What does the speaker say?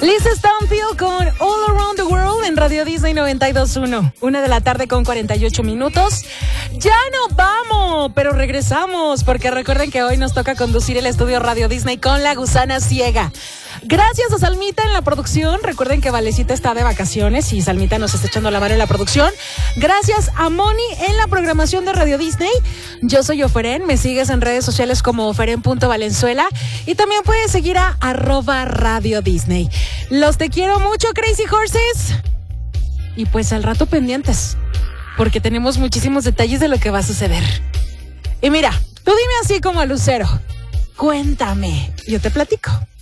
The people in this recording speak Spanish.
Liz Stanfield con All Around the World en Radio Disney 92.1. 1:48 p.m. Ya no vamos, pero regresamos, porque recuerden que hoy nos toca conducir el estudio Radio Disney con la gusana ciega. Gracias a Salmita en la producción. Recuerden que Valecita está de vacaciones y Salmita nos está echando la mano en la producción. Gracias a Moni en la programación de Radio Disney. Yo soy Oferen, me sigues en redes sociales como oferen.valenzuela y también puedes seguir a @Radio Disney. Los te quiero mucho, Crazy Horses. Y pues al rato pendientes, porque tenemos muchísimos detalles de lo que va a suceder. Y mira, tú dime así como a Lucero, cuéntame, yo te platico.